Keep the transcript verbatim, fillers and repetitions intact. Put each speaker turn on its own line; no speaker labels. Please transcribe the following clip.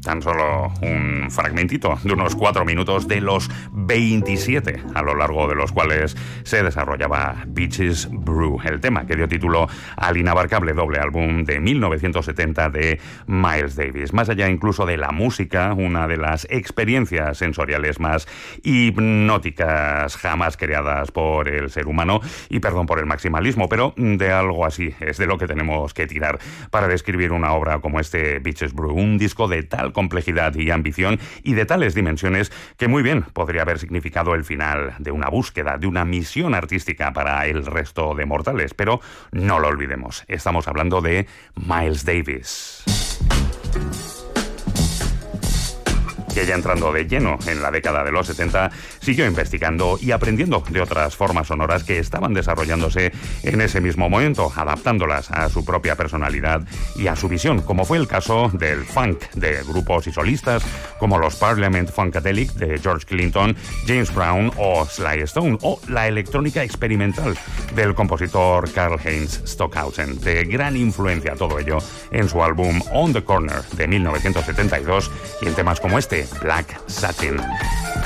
tan solo un fragmentito de unos cuatro minutos de los veintisiete a lo largo de los cuales se desarrollaba Bitches Brew, el tema que dio título al inabarcable doble álbum de mil novecientos setenta de Miles Davis. Más allá incluso de la música, una de las experiencias sensoriales más hipnóticas jamás creadas por el ser humano, y perdón por el maximalismo, pero de algo así es de lo que tenemos que tirar para describir una obra como este Bitches Brew, un disco de tal complejidad y ambición y de tales dimensiones que muy bien podría haber significado el final de una búsqueda, de una misión artística para el resto de mortales, pero no lo olvidemos, estamos hablando de Miles Davis, que ya entrando de lleno en la década de los setenta, siguió investigando y aprendiendo de otras formas sonoras que estaban desarrollándose en ese mismo momento, adaptándolas a su propia personalidad y a su visión, como fue el caso del funk de grupos y solistas como los Parliament Funkadelic de George Clinton, James Brown o Sly Stone, o la electrónica experimental del compositor Karl-Heinz Stockhausen. De gran influencia todo ello en su álbum On the Corner de mil novecientos setenta y dos y en temas como este, Black Satin.